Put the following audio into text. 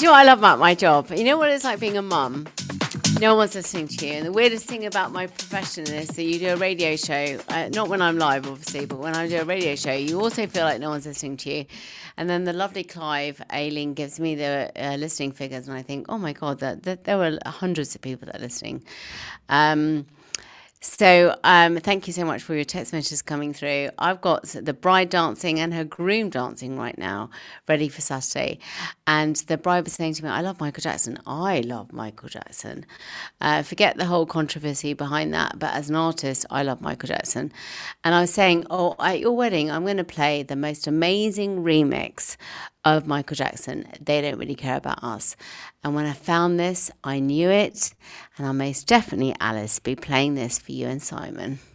you know what I love about my job? You know what it's like being a mum? No one's listening to you. And the weirdest thing about my profession is that you do a radio show, not when I'm live, obviously, but when I do a radio show, you also feel like no one's listening to you. And then the lovely Clive Ayling gives me the listening figures, and I think, oh my God, that there were hundreds of people that are listening. So thank you so much for your text messages coming through. I've got the bride dancing and her groom dancing right now, ready for Saturday. And the bride was saying to me, I love Michael Jackson. I love Michael Jackson. Forget the whole controversy behind that. But as an artist, I love Michael Jackson. And I was saying, at your wedding, I'm going to play the most amazing remix of Michael Jackson. They Don't Really Care About Us. And when I found this, I knew it. And I'll most definitely, Alice, be playing this for you and Simon.